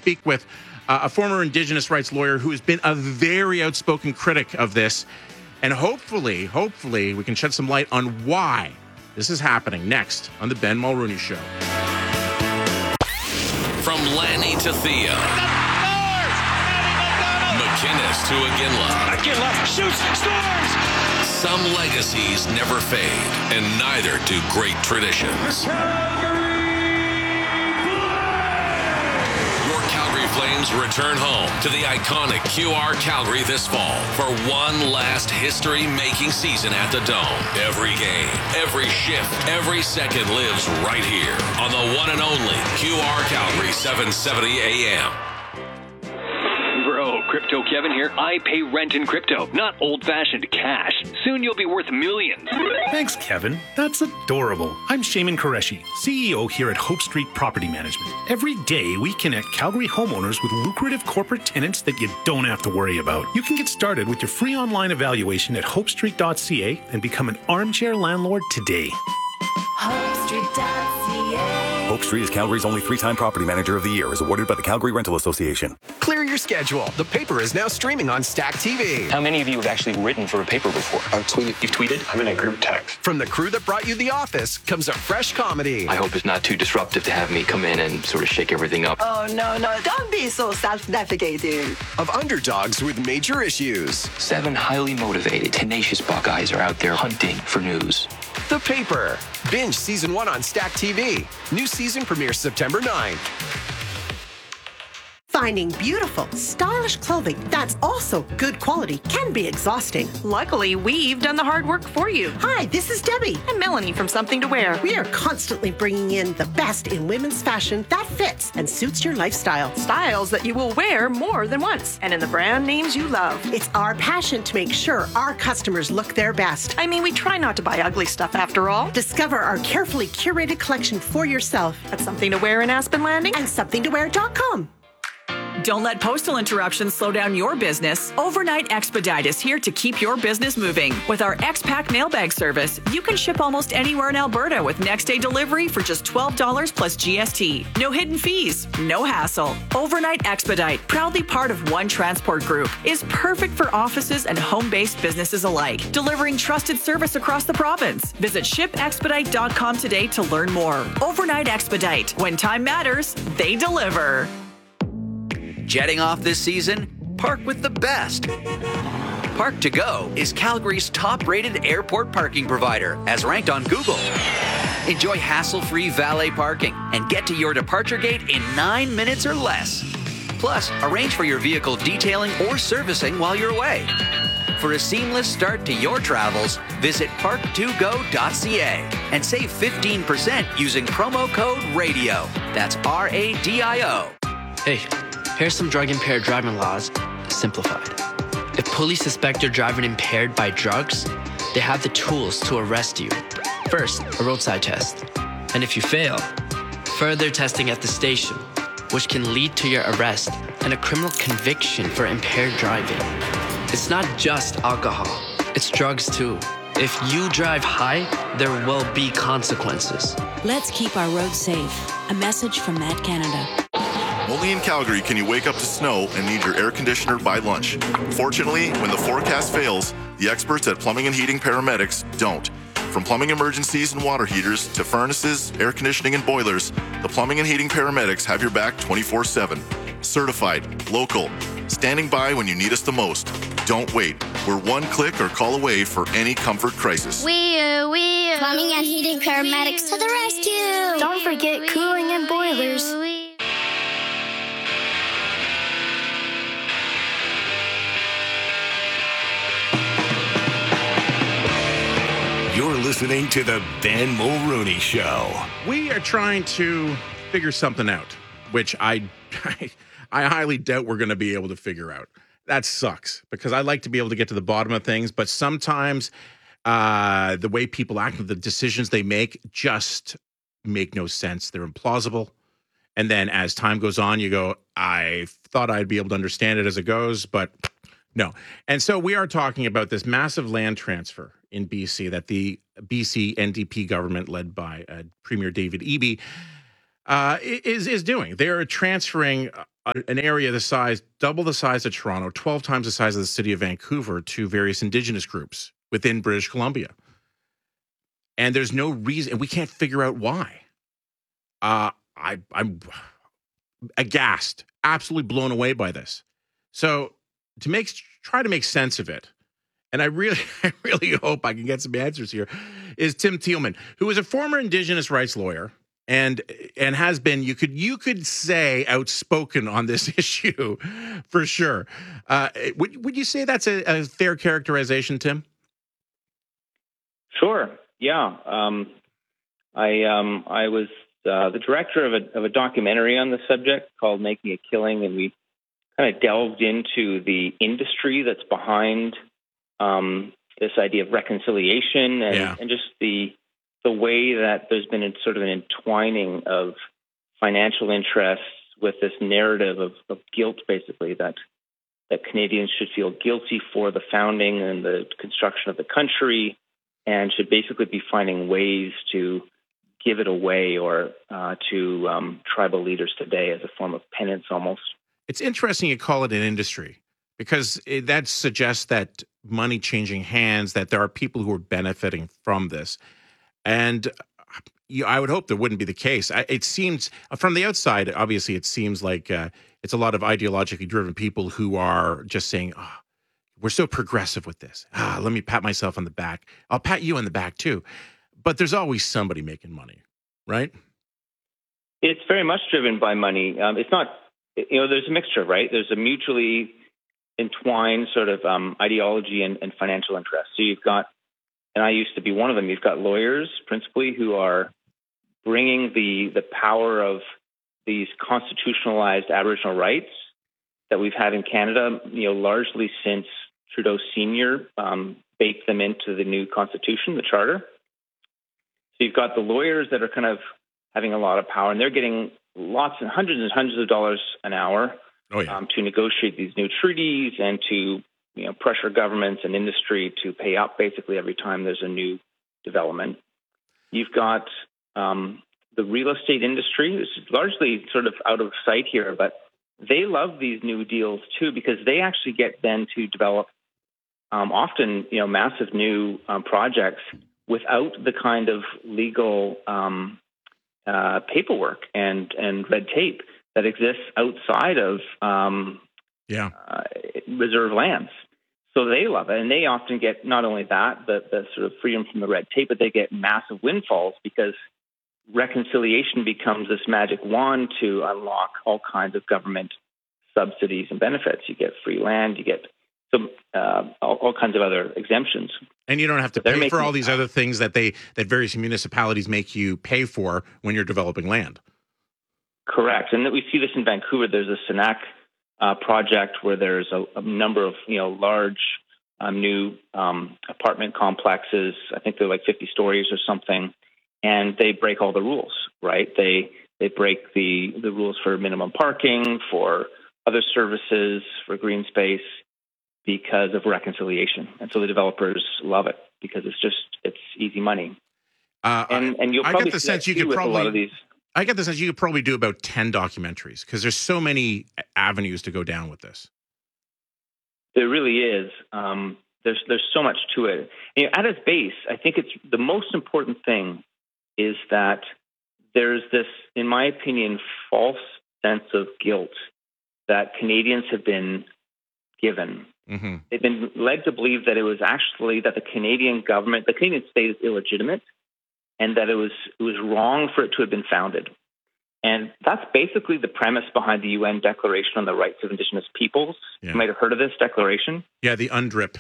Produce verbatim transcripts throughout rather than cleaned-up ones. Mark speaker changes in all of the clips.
Speaker 1: speak with uh, a former Indigenous rights lawyer who has been a very outspoken critic of this. And hopefully, hopefully, we can shed some light on why this is happening next on the Ben Mulrooney Show.
Speaker 2: From Lanny to Thea. McInnes to Aginla.
Speaker 3: Aginla shoots, scores!
Speaker 2: Some legacies never fade, and neither do great traditions. Your Calgary Flames return home to the iconic Q R Calgary this fall for one last history-making season at the Dome. Every game, every shift, every second lives right here on the one and only Q R Calgary seven seventy A M.
Speaker 4: Bro, Crypto Kevin here. I pay rent in crypto, not old-fashioned cash. Soon you'll be worth millions.
Speaker 5: Thanks, Kevin. That's adorable. I'm Shaman Qureshi, C E O here at Hope Street Property Management. Every day, we connect Calgary homeowners with lucrative corporate tenants that you don't have to worry about. You can get started with your free online evaluation at hope street dot c a and become an armchair landlord today.
Speaker 6: hope street dot c a
Speaker 7: Hope Street is Calgary's only three-time property manager of the year, is awarded by the Calgary Rental Association.
Speaker 8: Clear your schedule. The Paper is now streaming on Stack T V.
Speaker 4: How many of you have actually written for a paper before?
Speaker 9: I've tweeted.
Speaker 4: You've tweeted?
Speaker 9: I'm in a group text.
Speaker 8: From the crew that brought you The Office comes a fresh comedy.
Speaker 4: I hope it's not too disruptive to have me come in and sort of shake everything up.
Speaker 10: Oh, no, no. Don't be so self-defecating.
Speaker 8: Of underdogs with major issues.
Speaker 4: Seven highly motivated, tenacious Buckeyes are out there hunting for news.
Speaker 8: The Paper. Binge season one on Stack T V. New season premieres September ninth.
Speaker 11: Finding beautiful, stylish clothing that's also good quality can be exhausting.
Speaker 12: Luckily, we've done the hard work for you.
Speaker 11: Hi, this is Debbie.
Speaker 12: And Melanie from Something to Wear.
Speaker 11: We are constantly bringing in the best in women's fashion that fits and suits your lifestyle.
Speaker 12: Styles that you will wear more than once, and in the brand names you love.
Speaker 11: It's our passion to make sure our customers look their best.
Speaker 12: I mean, we try not to buy ugly stuff after all.
Speaker 11: Discover our carefully curated collection for yourself
Speaker 12: at Something to Wear in Aspen Landing
Speaker 11: and something to wear dot com.
Speaker 13: Don't let postal interruptions slow down your business. Overnight Expedite is here to keep your business moving. With our X-Pack mailbag service, you can ship almost anywhere in Alberta with next-day delivery for just twelve dollars plus G S T. No hidden fees, no hassle. Overnight Expedite, proudly part of One Transport Group, is perfect for offices and home-based businesses alike, delivering trusted service across the province. Visit ship expedite dot com today to learn more. Overnight Expedite. When time matters, they deliver.
Speaker 14: Jetting off this season? Park with the best. Park to Go is Calgary's top-rated airport parking provider, as ranked on Google. Enjoy hassle-free valet parking and get to your departure gate in nine minutes or less. Plus, arrange for your vehicle detailing or servicing while you're away. For a seamless start to your travels, visit park to go dot c a and save fifteen percent using promo code RADIO. That's R A D I O.
Speaker 15: Hey. Here's some drug-impaired driving laws, simplified. If police suspect you're driving impaired by drugs, they have the tools to arrest you. First, a roadside test. And if you fail, further testing at the station, which can lead to your arrest and a criminal conviction for impaired driving. It's not just alcohol, it's drugs too. If you drive high, there will be consequences.
Speaker 16: Let's keep our roads safe. A message from Mad Canada.
Speaker 17: Only in Calgary can you wake up to snow and need your air conditioner by lunch. Fortunately, when the forecast fails, the experts at Plumbing and Heating Paramedics don't. From plumbing emergencies and water heaters to furnaces, air conditioning, and boilers, the Plumbing and Heating Paramedics have your back twenty-four seven. Certified, local, standing by when you need us the most. Don't wait. We're one click or call away for any comfort crisis.
Speaker 18: We are, we are. Plumbing and Heating Paramedics to the rescue.
Speaker 19: Don't forget cooling and boilers.
Speaker 20: You're listening to the Ben Mulrooney Show.
Speaker 1: We are trying to figure something out, which I, I, I highly doubt we're going to be able to figure out. That sucks because I like to be able to get to the bottom of things, but sometimes uh, the way people act, the decisions they make just make no sense. They're implausible. And then as time goes on, you go, I thought I'd be able to understand it as it goes, but no. And so we are talking about this massive land transfer in B C that the B C N D P government, led by uh, Premier David Eby, uh, is is doing. They are transferring an area the size, double the size of Toronto, twelve times the size of the city of Vancouver, to various Indigenous groups within British Columbia. And there's no reason, and we can't figure out why. Uh, I, I'm aghast, absolutely blown away by this. So to make try to make sense of it, and I really, I really hope I can get some answers here, is Tim Thielman, who is a former Indigenous rights lawyer and and has been, you could you could say, outspoken on this issue for sure. Uh, would would you say that's a, a fair characterization, Tim?
Speaker 9: Sure. Yeah. Um, I um, I was uh, the director of a of a documentary on the subject called "Making a Killing," and we kind of delved into the industry that's behind um, this idea of reconciliation and, yeah. and just the the way that there's been a, sort of an entwining of financial interests with this narrative of, of guilt, basically, that that Canadians should feel guilty for the founding and the construction of the country and should basically be finding ways to give it away or uh, to um, tribal leaders today as a form of penance almost.
Speaker 1: It's interesting you call it an industry because it, that suggests that money changing hands, that there are people who are benefiting from this. And you, I would hope that wouldn't be the case. I, it seems, from the outside, obviously, it seems like uh, it's a lot of ideologically driven people who are just saying, oh, we're so progressive with this. Ah, let me pat myself on the back. I'll pat you on the back, too. But there's always somebody making money, right?
Speaker 9: It's very much driven by money. Um, it's not, you know, there's a mixture, right? There's a mutually entwined sort of um, ideology and, and financial interest. So you've got, and I used to be one of them, you've got lawyers, principally, who are bringing the the power of these constitutionalized Aboriginal rights that we've had in Canada, you know, largely since Trudeau Senior um, baked them into the new Constitution, the Charter. So you've got the lawyers that are kind of having a lot of power, and they're getting lots and hundreds and hundreds of dollars an hour
Speaker 1: oh, yeah.
Speaker 9: um, to negotiate these new treaties and to, you know, pressure governments and industry to pay up basically every time there's a new development. You've got um, the real estate industry, which is largely sort of out of sight here, but they love these new deals too because they actually get then to develop um, often, you know, massive new um, projects without the kind of legal um, uh, paperwork and, and red tape that exists outside of um,
Speaker 1: yeah.
Speaker 9: uh, reserve lands. So they love it. And they often get not only that, the, the sort of freedom from the red tape, but they get massive windfalls because reconciliation becomes this magic wand to unlock all kinds of government subsidies and benefits. You get free land, you get some uh, all, all kinds of other exemptions.
Speaker 1: And you don't have to
Speaker 9: They're
Speaker 1: pay for all
Speaker 9: making-
Speaker 1: these other things that they that various municipalities make you pay for when you're developing land.
Speaker 9: Correct. And that we see this in Vancouver. There's a Senac uh, project where there's a, a number of, you know, large uh, new um, apartment complexes. I think they're like fifty stories or something. And they break all the rules, right? They they break the, the rules for minimum parking, for other services, for green space, because of reconciliation. And so the developers love it because it's just, it's easy money.
Speaker 1: Uh,
Speaker 9: and, and you'll
Speaker 1: I
Speaker 9: probably
Speaker 1: get the
Speaker 9: see that
Speaker 1: sense you
Speaker 9: too
Speaker 1: could
Speaker 9: with
Speaker 1: probably,
Speaker 9: a lot of these.
Speaker 1: I get the sense you could probably do about ten documentaries because there's so many avenues to go down with this.
Speaker 9: There really is. Um, there's there's so much to it. You know, at its base, I think it's the most important thing is that there's this, in my opinion, false sense of guilt that Canadians have been given.
Speaker 1: Mm-hmm.
Speaker 9: They've been led to believe that it was actually that the Canadian government, the Canadian state is illegitimate, and that it was it was wrong for it to have been founded. And that's basically the premise behind the U N Declaration on the Rights of Indigenous Peoples.
Speaker 1: Yeah.
Speaker 9: You might have heard of this declaration.
Speaker 1: Yeah, the UNDRIP.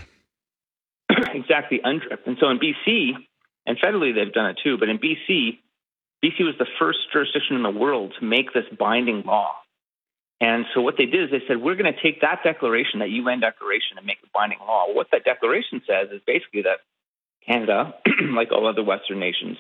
Speaker 9: Exactly, UNDRIP. And so in B C, and federally they've done it too, but in B C, B C was the first jurisdiction in the world to make this binding law. And so what they did is they said, we're going to take that declaration, that U N declaration, and make it binding law. What that declaration says is basically that Canada, like all other Western nations,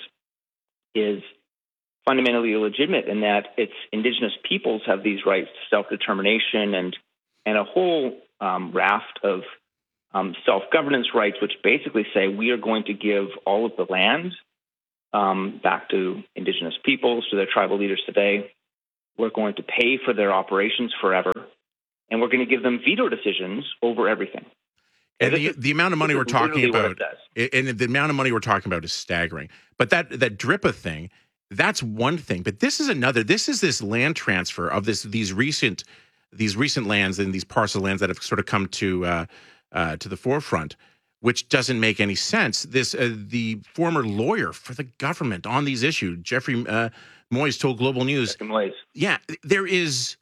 Speaker 9: is fundamentally illegitimate in that its Indigenous peoples have these rights to self-determination and and a whole um, raft of um, self-governance rights, which basically say we are going to give all of the land um, back to Indigenous peoples, to their tribal leaders today. We're going to pay for their operations forever, and we're going to give them veto decisions over everything.
Speaker 1: And the, the amount of money we're talking about, and the amount of money we're talking about is staggering. But that that D R I P A thing, that's one thing. But this is another. This is this land transfer of this these recent these recent lands and these parcel lands that have sort of come to uh, uh, to the forefront, which doesn't make any sense. This uh, the former lawyer for the government on these issues, Jeffrey uh, Moyes, told Global News, yeah, there is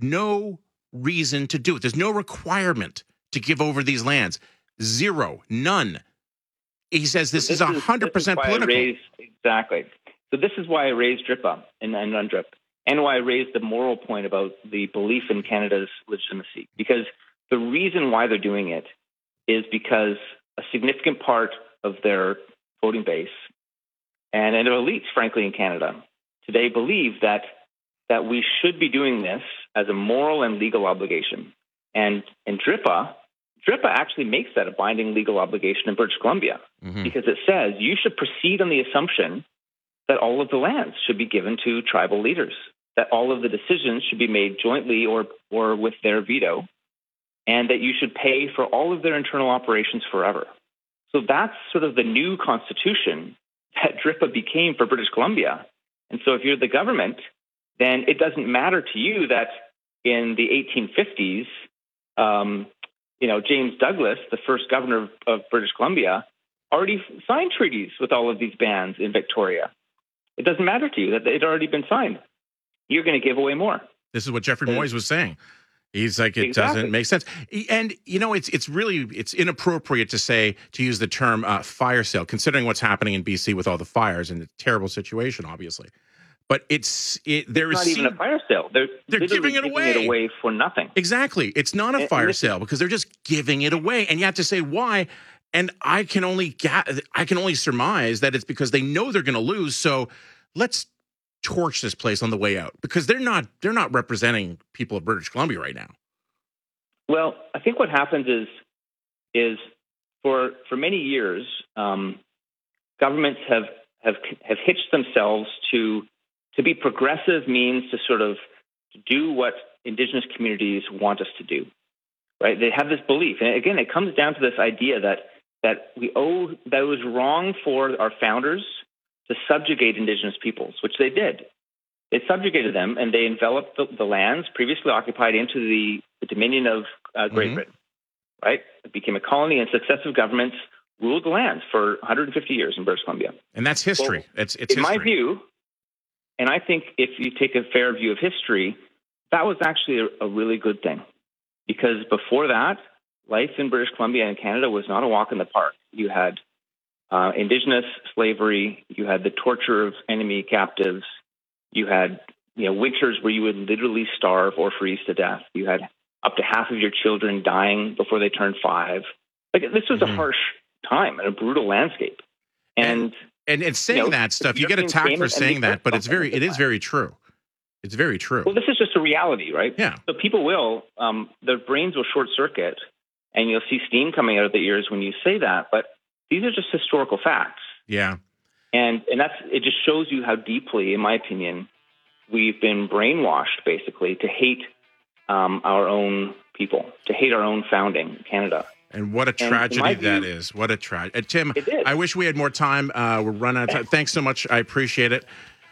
Speaker 1: no reason to do it. There's no requirement to give over these lands. Zero, none. He says this, this is one hundred percent political.
Speaker 9: Raised, exactly. So this is why I raised D R I P A and, and non-D R I P A, and why I raised the moral point about the belief in Canada's legitimacy. Because the reason why they're doing it is because a significant part of their voting base and, and their elites, frankly, in Canada today believe that that we should be doing this as a moral and legal obligation. And, and D R I P A, D R I P A actually makes that a binding legal obligation in British Columbia mm-hmm. because it says you should proceed on the assumption that all of the lands should be given to tribal leaders, that all of the decisions should be made jointly or, or with their veto, and that you should pay for all of their internal operations forever. So that's sort of the new constitution that D R I P A became for British Columbia. And so if you're the government, then it doesn't matter to you that in the eighteen fifties, um, you know, James Douglas, the first governor of, of British Columbia, already signed treaties with all of these bands in Victoria. It doesn't matter to you that it had already been signed. You're going to give away more.
Speaker 1: This is what Jeffrey Moyes was saying. He's like, it exactly. doesn't make sense. And, you know, it's it's really, it's inappropriate to say, to use the term uh, fire sale, considering what's happening in B C with all the fires and the terrible situation, obviously. But it's, it, there
Speaker 9: it's
Speaker 1: is...
Speaker 9: not even a fire sale. They're,
Speaker 1: they're giving it
Speaker 9: giving
Speaker 1: away.
Speaker 9: it away for nothing.
Speaker 1: Exactly. It's not a and, fire and sale because they're just giving it away. And you have to say why. And I can only ga- I can only surmise that it's because they know they're going to lose. So let's torch this place on the way out because they're not they're not representing people of British Columbia right now.
Speaker 9: Well, I think what happens is is for for many years, um, governments have have have hitched themselves to to be progressive means to sort of do what Indigenous communities want us to do, right? They have this belief, and again, it comes down to this idea that that we owe that it was wrong for our founders to subjugate Indigenous peoples, which they did. They subjugated them, and they enveloped the, the lands previously occupied into the, the dominion of uh, Great mm-hmm. Britain, right? It became a colony, and successive governments ruled the lands for one hundred fifty years in British Columbia.
Speaker 1: And that's history.
Speaker 9: Well,
Speaker 1: it's, it's
Speaker 9: in
Speaker 1: history.
Speaker 9: my view, and I think if you take a fair view of history, that was actually a, a really good thing. Because before that, life in British Columbia and Canada was not a walk in the park. You had uh, Indigenous slavery, you had the torture of enemy captives, you had you know winters where you would literally starve or freeze to death. You had up to half of your children dying before they turned five. Like this was mm-hmm. a harsh time and a brutal landscape. And
Speaker 1: and, and saying you know, that stuff, you get attacked for saying that, but it's very it is very true. It's very true.
Speaker 9: Well, this is just a reality, right?
Speaker 1: Yeah.
Speaker 9: So people will, um, their brains will short circuit, and you'll see steam coming out of the ears when you say that. But these are just historical facts.
Speaker 1: Yeah.
Speaker 9: And and that's it. Just shows you how deeply, in my opinion, we've been brainwashed, basically, to hate um, our own people, to hate our own founding, Canada.
Speaker 1: And what a tragedy
Speaker 9: view,
Speaker 1: that is. What a tragedy. Uh, Tim, I wish we had more time. Uh, we're running out of time. Thanks so much. I appreciate it.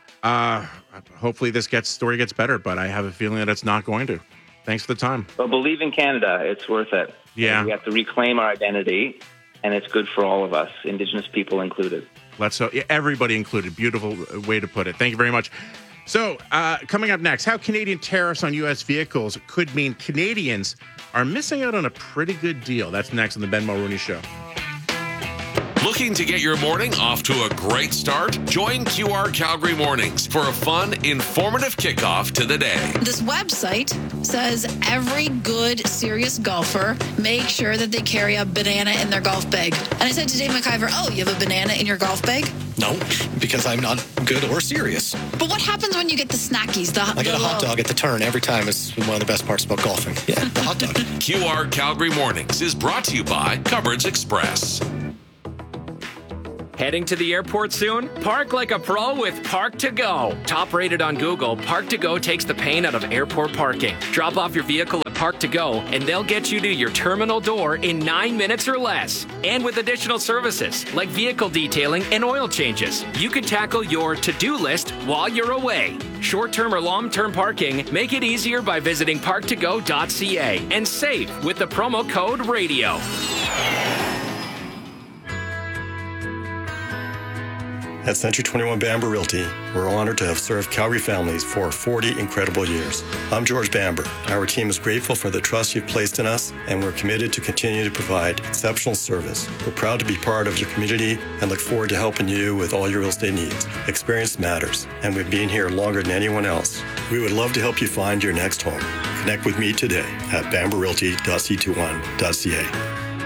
Speaker 1: Uh, hopefully this gets story gets better, but I have a feeling that it's not going to. Thanks for the time.
Speaker 9: But believe in Canada. It's worth it.
Speaker 1: Yeah.
Speaker 9: And we have to reclaim our identity, and it's good for all of us, Indigenous people included.
Speaker 1: Let's so everybody included. Beautiful way to put it. Thank you very much. So uh, coming up next, how Canadian tariffs on U S vehicles could mean Canadians are missing out on a pretty good deal. That's next on the Ben Mulroney Show.
Speaker 2: Looking to get your morning off to a great start? Join Q R Calgary Mornings for a fun, informative kickoff to the day.
Speaker 21: This website says every good, serious golfer make sure that they carry a banana in their golf bag. And I said to Dave McIver, oh, you have a banana in your golf bag?
Speaker 22: No, because I'm not good or serious.
Speaker 21: But what happens when you get the snackies? The,
Speaker 22: I get a hot dog at the turn every time. It's one of the best parts about golfing. Yeah, the hot dog.
Speaker 2: Q R Calgary Mornings is brought to you by Cupboards Express.
Speaker 3: Heading to the airport soon? Park like a pro with Park to Go. Top rated on Google, Park to Go takes the pain out of airport parking. Drop off your vehicle at Park to Go, and they'll get you to your terminal door in nine minutes or less. And with additional services like vehicle detailing and oil changes, you can tackle your to-do list while you're away. Short-term or long-term parking, make it easier by visiting park to go dot c a and save with the promo code RADIO.
Speaker 5: At Century twenty-one Bamber Realty, we're honored to have served Calgary families for forty incredible years. I'm George Bamber. Our team is grateful for the trust you've placed in us, and we're committed to continue to provide exceptional service. We're proud to be part of your community and look forward to helping you with all your real estate needs. Experience matters, and we've been here longer than anyone else. We would love to help you find your next home. Connect with me today at bamber realty dot c twenty-one dot c a.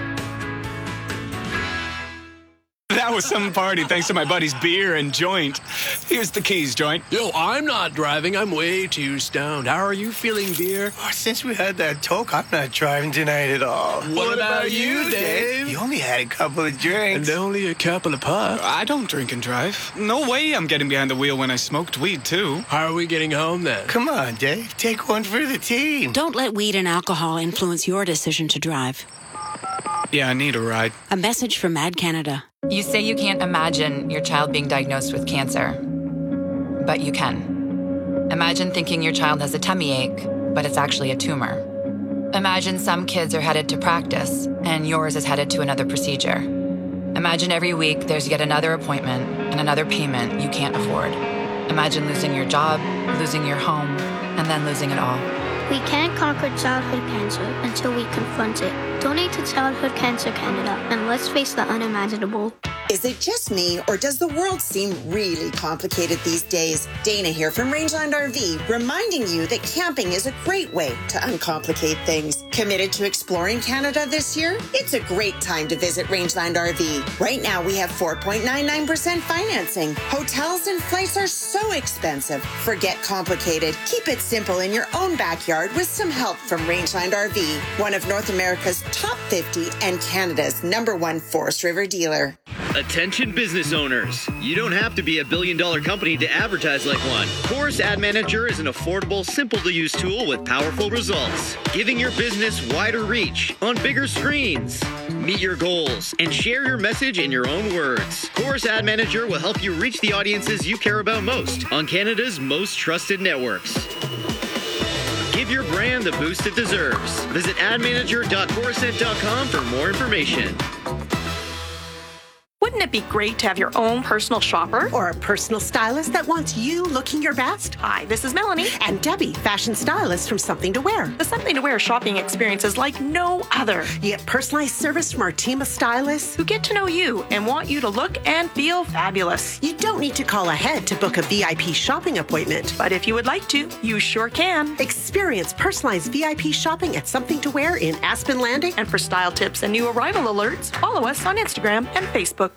Speaker 23: That was some party thanks to my buddy's beer and joint. Here's the keys, joint.
Speaker 24: Yo, I'm not driving. I'm way too stoned. How are you feeling, beer?
Speaker 25: Oh, since we had that talk, I'm not driving tonight at all.
Speaker 24: What, what about, about you, Dave?
Speaker 25: You only had a couple of drinks.
Speaker 24: And only a couple of puffs.
Speaker 23: I don't drink and drive. No way I'm getting behind the wheel when I smoked weed, too.
Speaker 24: How are we getting home, then?
Speaker 25: Come on, Dave. Take one for the team.
Speaker 16: Don't let weed and alcohol influence your decision to drive.
Speaker 23: Yeah, I need a ride.
Speaker 16: A message from Mad Canada.
Speaker 26: You say you can't imagine your child being diagnosed with cancer, but you can. Imagine thinking your child has a tummy ache, but it's actually a tumor. Imagine some kids are headed to practice, and yours is headed to another procedure. Imagine every week there's yet another appointment and another payment you can't afford. Imagine losing your job, losing your home, and then losing it all.
Speaker 18: We can't conquer childhood cancer until we confront it. Donate to Childhood Cancer Canada, and let's face the unimaginable.
Speaker 27: Is it just me, or does the world seem really complicated these days? Dana here from Rangeland R V, reminding you that camping is a great way to uncomplicate things. Committed to exploring Canada this year? It's a great time to visit Rangeland R V. Right now, we have four point nine nine percent financing. Hotels and flights are so expensive. Forget complicated. Keep it simple in your own backyard with some help from Rangeland R V, one of North America's top fifty and Canada's number one Forest River dealer.
Speaker 28: Attention business owners. You don't have to be a billion dollar company to advertise like one. Chorus Ad Manager is an affordable, simple to use tool with powerful results, giving your business wider reach on bigger screens. Meet your goals and share your message in your own words. Chorus Ad Manager will help you reach the audiences you care about most on Canada's most trusted networks. Give your brand the boost it deserves. Visit ad manager dot corusent dot com for more information.
Speaker 12: Wouldn't it be great to have your own personal shopper?
Speaker 11: Or a personal stylist that wants you looking your best?
Speaker 12: Hi, this is Melanie.
Speaker 11: And Debbie, fashion stylist from Something to Wear.
Speaker 12: The Something to Wear shopping experience is like no other.
Speaker 11: You get personalized service from our team of stylists
Speaker 12: who get to know you and want you to look and feel fabulous.
Speaker 11: You don't need to call ahead to book a V I P shopping appointment.
Speaker 12: But if you would like to, you sure can.
Speaker 11: Experience personalized V I P shopping at Something to Wear in Aspen Landing.
Speaker 12: And for style tips and new arrival alerts, follow us on Instagram and Facebook.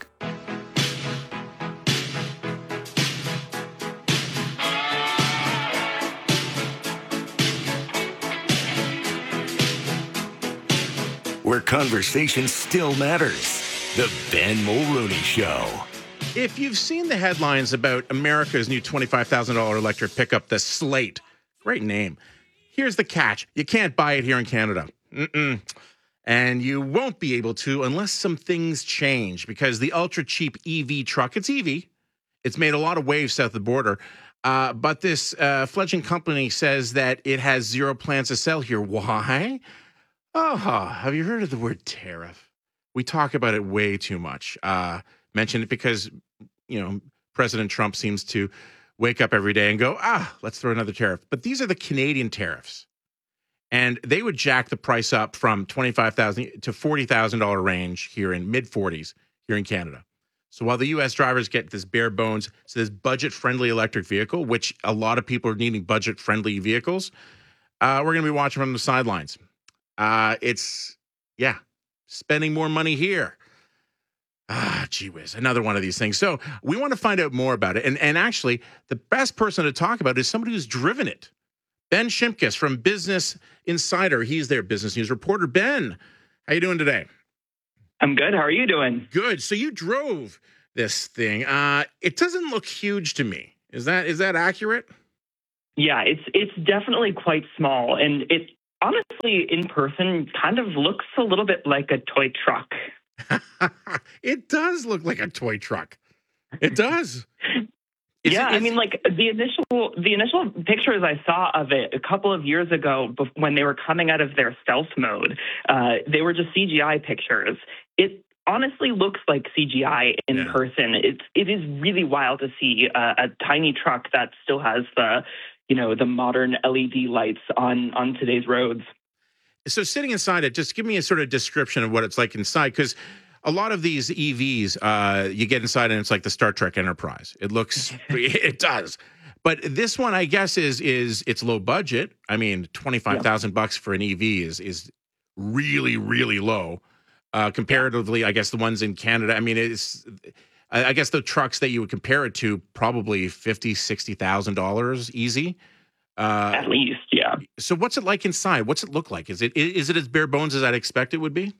Speaker 20: Where conversation still matters. The Ben Mulrooney Show.
Speaker 1: If you've seen the headlines about America's new twenty-five thousand dollars electric pickup, the Slate, great name. Here's the catch. You can't buy it here in Canada. Mm-mm. And you won't be able to unless some things change, because the ultra-cheap E V truck, it's E V. It's made a lot of waves south of the border. Uh, but this uh, fledgling company says that it has zero plans to sell here. Why? Oh, have you heard of the word tariff? We talk about it way too much. Uh, mention it because, you know, President Trump seems to wake up every day and go, ah, let's throw another tariff. But these are the Canadian tariffs. And they would jack the price up from twenty-five thousand dollars to forty thousand dollars range here in mid forties here in Canada. So while the U S drivers get this bare bones, so this budget-friendly electric vehicle, which a lot of people are needing budget-friendly vehicles, uh, we're going to be watching from the sidelines. Uh, it's, yeah, spending more money here. Ah, gee whiz, another one of these things. So we want to find out more about it. And, and actually, the best person to talk about is somebody who's driven it. Ben Shimkus from Business Insider. He's their business news reporter. Ben, how you doing today?
Speaker 29: I'm good. How are you doing?
Speaker 1: Good. So you drove this thing. Uh, it doesn't look huge to me. Is that is that accurate?
Speaker 4: Yeah, it's it's definitely quite small, and it honestly in person kind of looks a little bit like a toy truck.
Speaker 1: It does look like a toy truck. It does. Is
Speaker 4: yeah,
Speaker 1: it,
Speaker 4: I mean, like the initial the initial pictures I saw of it a couple of years ago, bef- when they were coming out of their stealth mode, uh, they were just C G I pictures. It honestly looks like C G I in
Speaker 1: Yeah.
Speaker 4: person. It's it is really wild to see uh, a tiny truck that still has the you know the modern L E D lights on on today's roads.
Speaker 1: So sitting inside it, just give me a sort of description of what it's like inside, because a lot of these E Vs, uh, you get inside and it's like the Star Trek Enterprise. It looks, it does. But this one, I guess, is is it's low budget. I mean, twenty-five thousand bucks for an E V is is really, really low. Uh, comparatively, I guess the ones in Canada, I mean, it's, I I guess the trucks that you would compare it to, probably fifty thousand dollars, sixty thousand dollars easy. Uh,
Speaker 4: At least, yeah.
Speaker 1: So what's it like inside? What's it look like? Is it is it as bare bones as I'd expect it would be?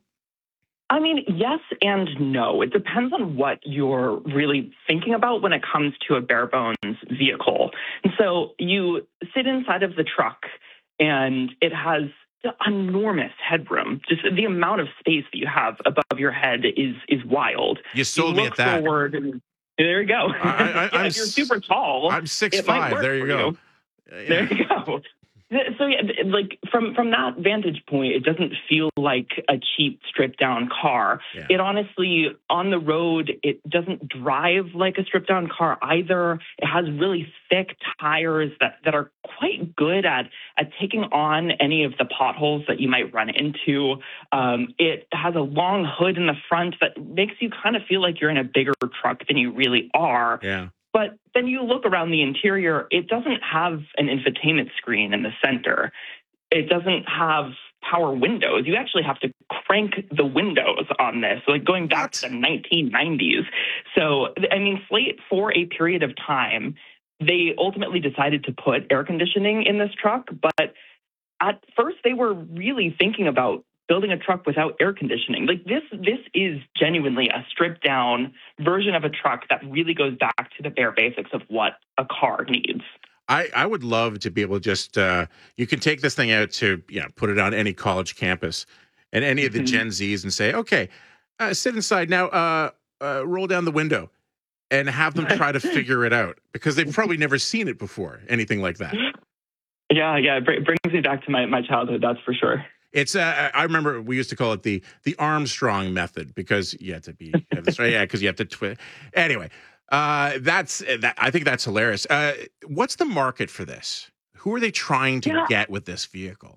Speaker 4: I mean, yes and no. It depends on what you're really thinking about when it comes to a bare bones vehicle. And so you sit inside of the truck and it has enormous headroom. Just the amount of space that you have above your head is is wild.
Speaker 1: You sold
Speaker 4: you
Speaker 1: me
Speaker 4: look
Speaker 1: at that.
Speaker 4: Forward and there you go.
Speaker 1: I, I,
Speaker 4: yeah,
Speaker 1: I'm,
Speaker 4: if you're super tall.
Speaker 1: I'm six
Speaker 4: it might
Speaker 1: five.
Speaker 4: work
Speaker 1: There you
Speaker 4: for
Speaker 1: go.
Speaker 4: There you go. So yeah, like from from that vantage point, it doesn't feel like a cheap stripped down car.
Speaker 1: Yeah.
Speaker 4: It honestly, on the road, it doesn't drive like a stripped down car either. It has really thick tires that, that are quite good at at taking on any of the potholes that you might run into. Um, it has a long hood in the front that makes you kind of feel like you're in a bigger truck than you really are.
Speaker 1: Yeah.
Speaker 4: But then you look around the interior, it doesn't have an infotainment screen in the center. It doesn't have power windows. You actually have to crank the windows on this, like going back what? to the nineteen nineties. So, I mean, Slate, for a period of time, they ultimately decided to put air conditioning in this truck. But at first, they were really thinking about building a truck without air conditioning. Like this, this is genuinely a stripped down version of a truck that really goes back to the bare basics of what a car needs.
Speaker 1: I, I would love to be able to just, uh, you can take this thing out to, you know, put it on any college campus and any of the mm-hmm. Gen Zs and say, okay, uh, sit inside now, uh, uh, roll down the window and have them try to figure it out because they've probably never seen it before, anything like that.
Speaker 4: Yeah, yeah, it brings me back to my, my childhood, that's for sure.
Speaker 1: It's uh, I remember we used to call it the the Armstrong method because you had to be yeah because you have to twist. Anyway, uh, that's that. I think that's hilarious. Uh, what's the market for this? Who are they trying to yeah. get with this vehicle?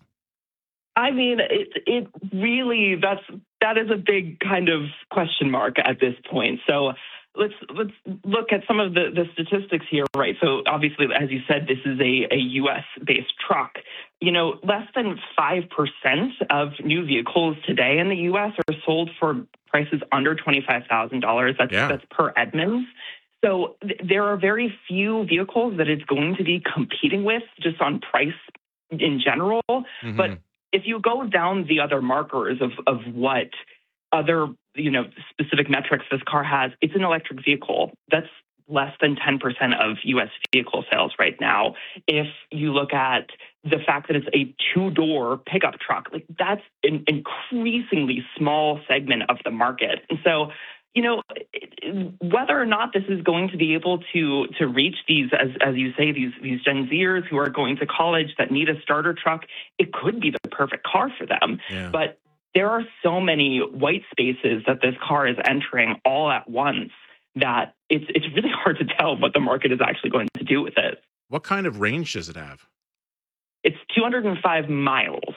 Speaker 4: I mean, it it really that's that is a big kind of question mark at this point. So let's let's look at some of the, the statistics here, right? So obviously, as you said, this is a, a U S based truck. You know, less than five percent of new vehicles today in the U S are sold for prices under twenty-five thousand dollars. That's,
Speaker 1: yeah.
Speaker 4: that's per Edmunds. So th- there are very few vehicles that it's going to be competing with just on price in general. Mm-hmm. But if you go down the other markers of, of what other, you know, specific metrics this car has, it's an electric vehicle. That's less than ten percent of U S vehicle sales right now. If you look at the fact that it's a two-door pickup truck, like that's an increasingly small segment of the market. And so, you know, whether or not this is going to be able to to reach these, as as you say, these these Gen Zers who are going to college that need a starter truck, it could be the perfect car for them.
Speaker 1: Yeah.
Speaker 4: But there are so many white spaces that this car is entering all at once that it's it's really hard to tell what the market is actually going to do with it.
Speaker 1: What kind of range does it have?
Speaker 4: It's two hundred five miles.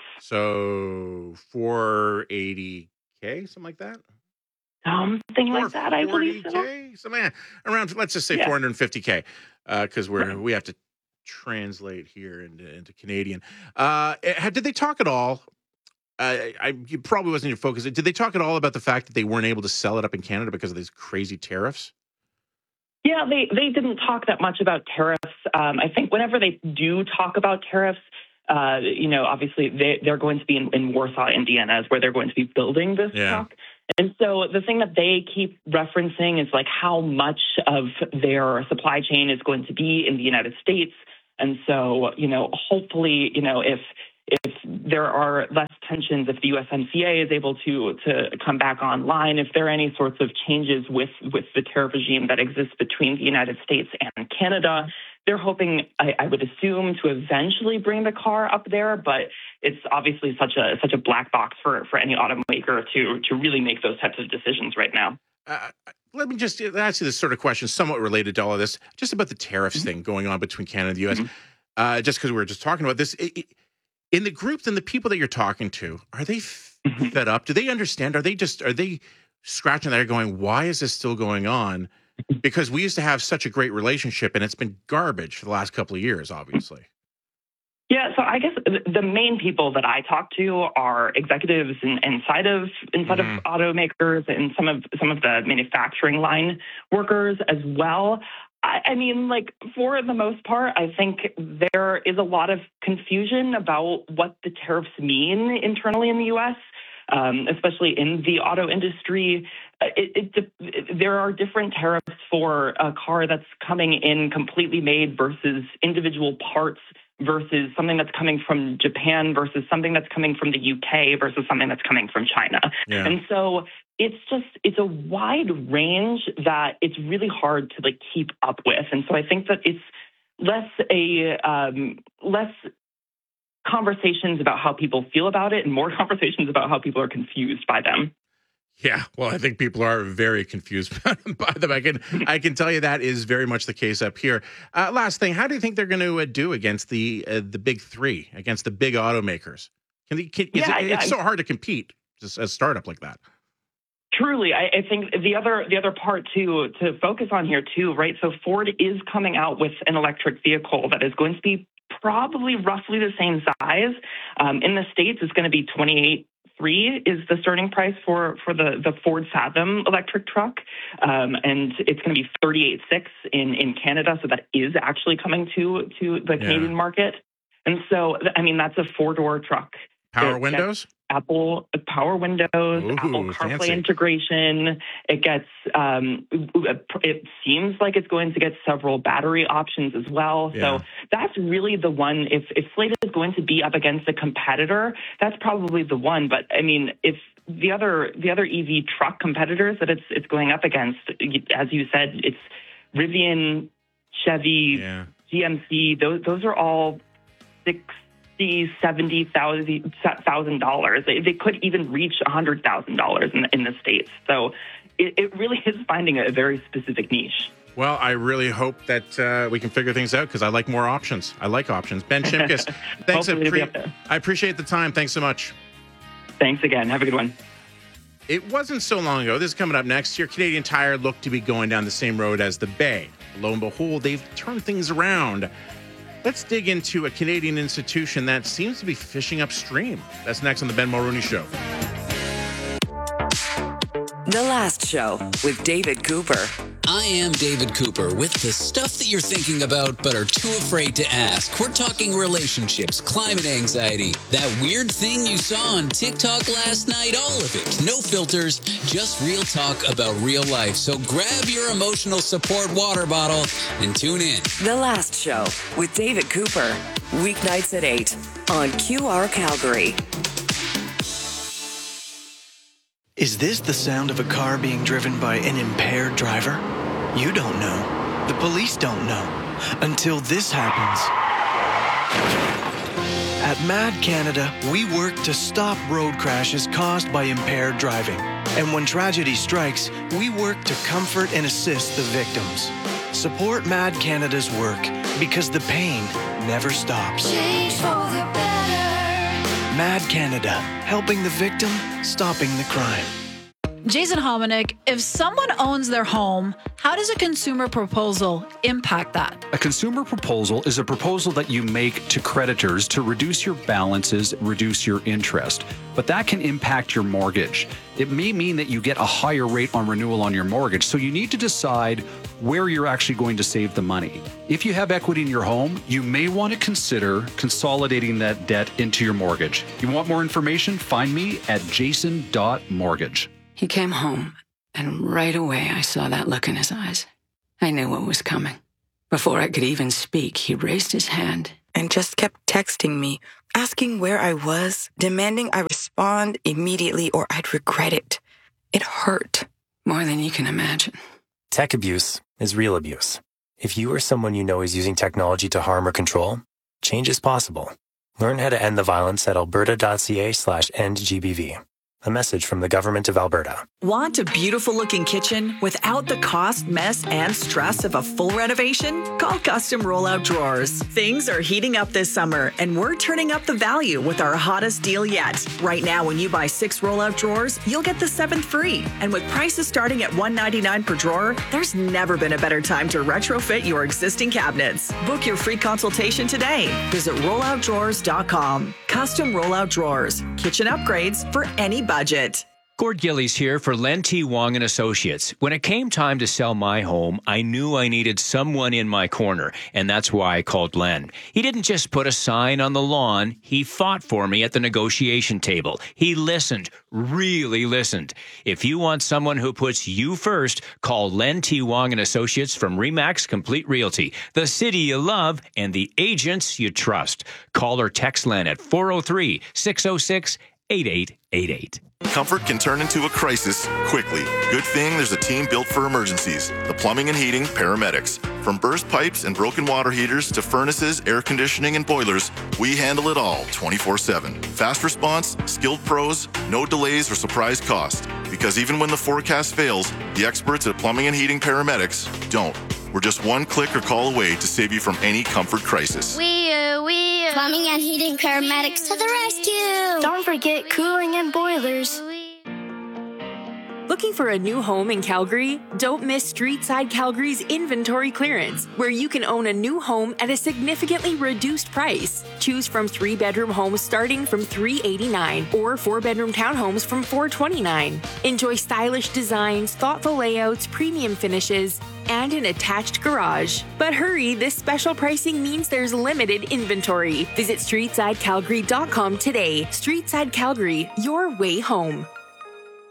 Speaker 1: So four hundred eighty K, something like that?
Speaker 4: Something like that, I believe so.
Speaker 1: Something around, let's just say yeah. four hundred fifty K, because uh, we're right. we have to translate here into, into Canadian. Uh, did they talk at all? Uh, I you probably wasn't your focus. Did they talk at all about the fact that they weren't able to sell it up in Canada because of these crazy tariffs?
Speaker 4: Yeah, they, they didn't talk that much about tariffs. Um, I think whenever they do talk about tariffs, uh, you know, obviously they, they're going to be in, in Warsaw, Indiana, is where they're going to be building this
Speaker 1: yeah.
Speaker 4: truck. And so the thing that they keep referencing is like how much of their supply chain is going to be in the United States. And so, you know, hopefully, you know, if if there are less tensions, if the U S M C A is able to to come back online, if there are any sorts of changes with, with the tariff regime that exists between the United States and Canada, they're hoping, I, I would assume, to eventually bring the car up there. But it's obviously such a such a black box for, for any automaker to to really make those types of decisions right now.
Speaker 1: Uh, let me just ask you this sort of question, somewhat related to all of this, just about the tariffs mm-hmm. thing going on between Canada and the U S. Mm-hmm. Uh, just because we were just talking about this. It, it, In the group, then the people that you're talking to, are they mm-hmm. fed up? Do they understand? Are they just, are they scratching their head going, why is this still going on? Because we used to have such a great relationship and it's been garbage for the last couple of years, obviously.
Speaker 4: Yeah, so I guess the main people that I talk to are executives in, inside of inside mm-hmm. of automakers and some of some of the manufacturing line workers as well. I mean, like, for the most part, I think there is a lot of confusion about what the tariffs mean internally in the U S, um, especially in the auto industry. It, it, it, there are different tariffs for a car that's coming in completely made versus individual parts versus something that's coming from Japan versus something that's coming from the U K versus something that's coming from China. Yeah. And so it's just, it's a wide range that it's really hard to like keep up with. And so I think that it's less a, um, less conversations about how people feel about it and more conversations about how people are confused by them.
Speaker 1: Yeah, well, I think people are very confused by them. I can, I can tell you that is very much the case up here. Uh, last thing, how do you think they're going to uh, do against the uh, the big three, against the big automakers? Can, they, can
Speaker 4: yeah,
Speaker 1: it, it's
Speaker 4: I,
Speaker 1: so hard to compete just as a startup like that.
Speaker 4: Truly, I, I think the other the other part to to focus on here too, right? So Ford is coming out with an electric vehicle that is going to be probably roughly the same size. Um, in the States, it's going to be twenty-eight. Three is the starting price for, for the, the Ford Fathom electric truck. Um, and it's going to be thirty-eight six in, in Canada. So that is actually coming to, to the yeah. Canadian market. And so, I mean, that's a four-door truck.
Speaker 1: Power it windows?
Speaker 4: Apple Power Windows,
Speaker 1: Ooh,
Speaker 4: Apple CarPlay
Speaker 1: fancy.
Speaker 4: integration. It gets, um, it seems like it's going to get several battery options as well. Yeah. So that's really the one. If, if Slate is going to be up against a competitor, that's probably the one. But I mean, if the other the other E V truck competitors that it's it's going up against, as you said, it's Rivian, Chevy, yeah. G M C. Those those are all six. seventy thousand dollars. They, they could even reach one hundred thousand dollars in, in the States. So it, it really is finding a very specific niche.
Speaker 1: Well, I really hope that uh, we can figure things out because I like more options. I like options. Ben Shimkus, thanks. Appre- I appreciate the time. Thanks so much.
Speaker 4: Thanks again. Have a good one.
Speaker 1: It wasn't so long ago. This is coming up next year. Canadian Tire looked to be going down the same road as the Bay. Lo and behold, they've turned things around. Let's dig into a Canadian institution that seems to be fishing upstream. That's next on The Ben Mulroney Show.
Speaker 6: The Last Show with David Cooper.
Speaker 7: I am David Cooper with the stuff that you're thinking about but are too afraid to ask. We're talking relationships, climate anxiety, that weird thing you saw on TikTok last night, all of it. No filters, just real talk about real life. So grab your emotional support water bottle and tune in.
Speaker 6: The Last Show with David Cooper. Weeknights at eight on Q R Calgary.
Speaker 25: Is this the sound of a car being driven by an impaired driver? You don't know. The police don't know. Until this happens. At Mad Canada, we work to stop road crashes caused by impaired driving. And when tragedy strikes, we work to comfort and assist the victims. Support Mad Canada's work because the pain never stops.
Speaker 19: Change for the better.
Speaker 25: Mad Canada, helping the victim, stopping the crime.
Speaker 21: Jason Hominick, if someone owns their home, how does a consumer proposal impact that?
Speaker 8: A consumer proposal is a proposal that you make to creditors to reduce your balances, reduce your interest. But that can impact your mortgage. It may mean that you get a higher rate on renewal on your mortgage, so you need to decide where you're actually going to save the money. If you have equity in your home, you may want to consider consolidating that debt into your mortgage. You want more information? Find me at jason dot mortgage.
Speaker 2: He came home, and right away I saw that look in his eyes. I knew what was coming. Before I could even speak, he raised his hand
Speaker 9: and just kept texting me, asking where I was, demanding I respond immediately or I'd regret it. It hurt
Speaker 2: more than you can imagine.
Speaker 10: Tech abuse is real abuse. If you or someone you know is using technology to harm or control, change is possible. Learn how to end the violence at alberta.ca slash end GBV. A message from the Government of Alberta.
Speaker 13: Want a beautiful-looking kitchen without the cost, mess, and stress of a full renovation? Call Custom Rollout Drawers. Things are heating up this summer, and we're turning up the value with our hottest deal yet. Right now, when you buy six rollout drawers, you'll get the seventh free. And with prices starting at one hundred ninety-nine dollars per drawer, there's never been a better time to retrofit your existing cabinets. Book your free consultation today. Visit rollout drawers dot com. Custom Rollout Drawers. Kitchen upgrades for any budget.
Speaker 14: Gord Gillies here for Len T. Wong and Associates. When it came time to sell my home, I knew I needed someone in my corner, and that's why I called Len. He didn't just put a sign on the lawn. He fought for me at the negotiation table. He listened, really listened. If you want someone who puts you first, call Len T. Wong and Associates from Remax Complete Realty, the city you love and the agents you trust. Call or text Len at four oh three, six oh six, eight eight eight eight.
Speaker 15: Comfort can turn into a crisis quickly. Good thing there's a team built for emergencies. The Plumbing and Heating Paramedics. From burst pipes and broken water heaters to furnaces, air conditioning, and boilers, we handle it all twenty-four seven. Fast response, skilled pros, no delays or surprise cost. Because even when the forecast fails, the experts at Plumbing and Heating Paramedics don't. We're just one click or call away to save you from any comfort crisis.
Speaker 18: We are, we are. Plumbing and Heating Paramedics to the rescue. Don't forget cooling and boilers.
Speaker 12: Looking for a new home in Calgary? Don't miss Streetside Calgary's inventory clearance, where you can own a new home at a significantly reduced price. Choose from three-bedroom homes starting from three hundred eighty-nine dollars or four-bedroom townhomes from four hundred twenty-nine dollars. Enjoy stylish designs, thoughtful layouts, premium finishes, and an attached garage. But hurry, this special pricing means there's limited inventory. Visit streetside calgary dot com today. Streetside Calgary, your way home.